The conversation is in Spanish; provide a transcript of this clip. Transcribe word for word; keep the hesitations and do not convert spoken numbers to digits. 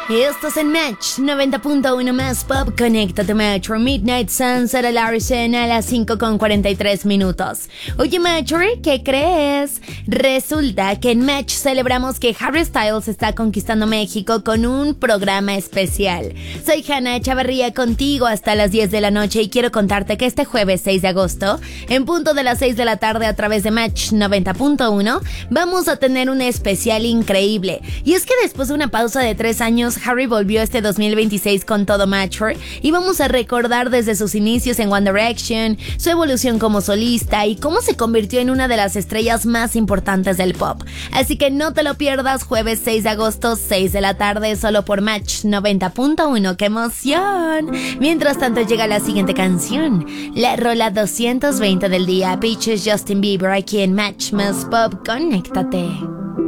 Estás en Match noventa punto uno más Pop. Conéctate, Metro. Midnight Suns a la escena a las cinco con cuarenta y tres minutos. Oye, Metro, ¿qué crees? Resulta que en Match celebramos que Harry Styles está conquistando México con un programa especial. Soy Hannah Echavarría contigo hasta las diez de la noche y quiero contarte que este jueves seis de agosto, en punto de las seis de la tarde a través de Match noventa punto uno, vamos a tener un especial increíble. Y es que después de una pausa de tres años, Harry volvió este dos mil veintiséis con todo Mature y vamos a recordar desde sus inicios en One Direction, su evolución como solista y cómo se convirtió en una de las estrellas más importantes del pop. Así que no te lo pierdas, jueves seis de agosto, seis de la tarde, solo por Match noventa punto uno. ¡Qué emoción! Mientras tanto llega la siguiente canción, la rola doscientos veinte del día, Peaches, Justin Bieber, aquí en Match más Pop. Conéctate.